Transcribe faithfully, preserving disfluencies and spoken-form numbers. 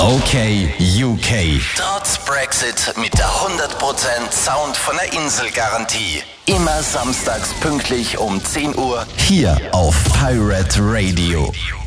Okay, U K. Trotz Brexit mit der hundert Prozent Sound von der Insel-Garantie. Immer samstags pünktlich um zehn Uhr hier auf Pirate Radio.